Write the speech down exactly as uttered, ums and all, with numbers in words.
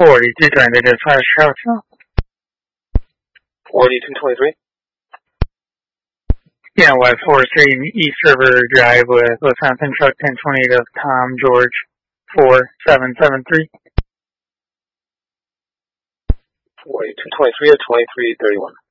forty-two trying to dispatch Charlottesville. forty-two twenty-three? Yeah, West fourth Street, East River Drive with Wisconsin Truck ten twenty of Tom George four seven seven three. forty-two twenty-three or twenty-three thirty-one?